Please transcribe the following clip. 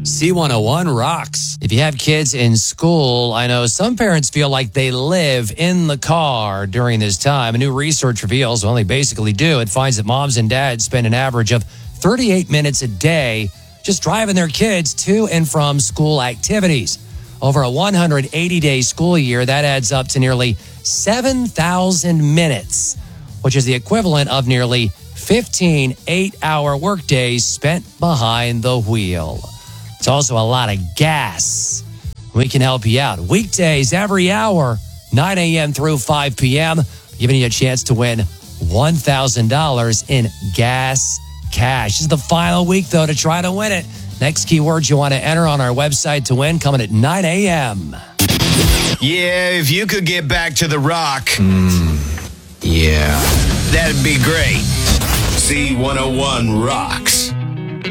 C101 rocks. If you have kids in school, I know some parents feel like they live in the car during this time. A new research reveals, well, they basically do. It finds that moms and dads spend an average of 38 minutes a day just driving their kids to and from school activities. Over a 180-day school year, that adds up to nearly 7,000 minutes, which is the equivalent of nearly 15 8-hour workdays spent behind the wheel. It's also a lot of gas. We can help you out. Weekdays, every hour, 9 a.m. through 5 p.m., giving you a chance to win $1,000 in gas cash. This is the final week, though, to try to win it. Next keyword you want to enter on our website to win, coming at 9 a.m. Yeah, if you could get back to the rock. Yeah, that'd be great. C101 rocks.